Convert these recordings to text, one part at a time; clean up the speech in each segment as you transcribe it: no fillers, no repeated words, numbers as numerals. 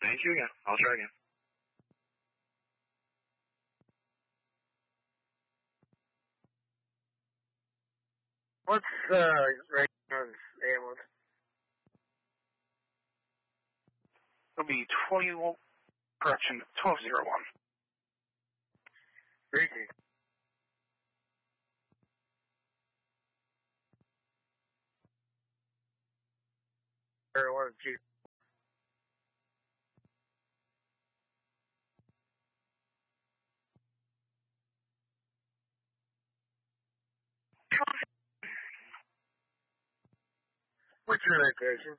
Thank you again. I'll try again. What's rating on this ambulance? It'll be 1201. Greasy. One, two. What's your location?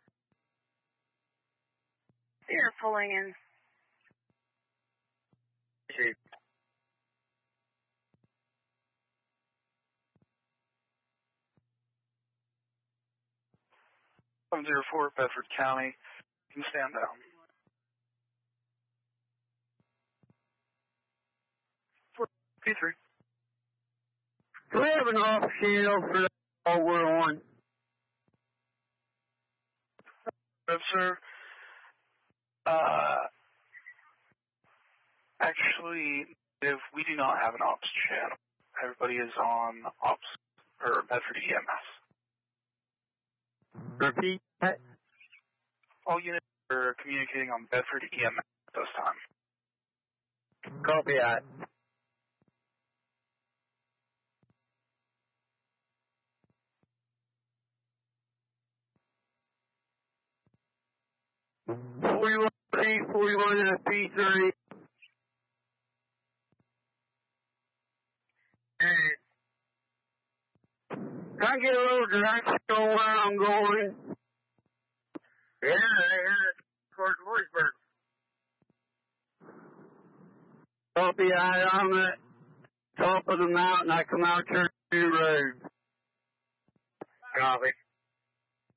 You're pulling in. See. .704 Bedford County. You can stand down. 4P3. Do we have an off shield for the call we're on? Yes, sir. Actually, we do not have an ops channel. Everybody is on ops, or Bedford EMS. Repeat that. All units are communicating on Bedford EMS at this time. Copy that. P41 and P30. Can I get a little direction on where I'm going? Yeah, towards Lewisburg. Copy that. I'm at top of the mountain. I come out here to the road. Copy.